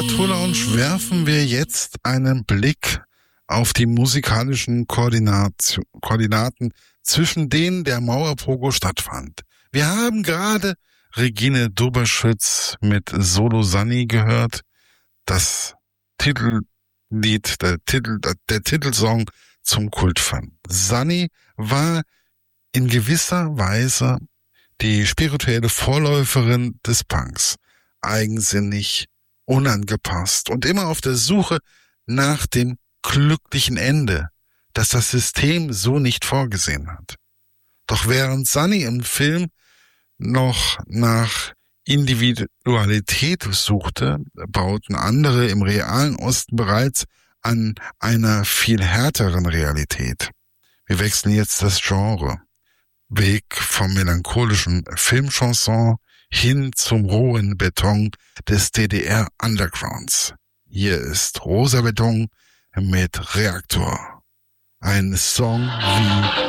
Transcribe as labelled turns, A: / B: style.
A: Tour Lounge werfen wir jetzt einen Blick auf die musikalischen Koordinaten, zwischen denen der Mauerpogo stattfand. Wir haben gerade Regine Doberschütz mit Solo Sunny gehört. Das Titellied, der Titelsong zum Kultfilm. Sunny war in gewisser Weise die spirituelle Vorläuferin des Punks. Eigensinnig, unangepasst und immer auf der Suche nach dem glücklichen Ende, das das System so nicht vorgesehen hat. Doch während Sunny im Film noch nach Individualität suchte, bauten andere im realen Osten bereits an einer viel härteren Realität. Wir wechseln jetzt das Genre. Weg vom melancholischen Filmchanson hin zum rohen Beton des DDR-Undergrounds. Hier ist Rosa Beton mit Reaktor. Ein Song wie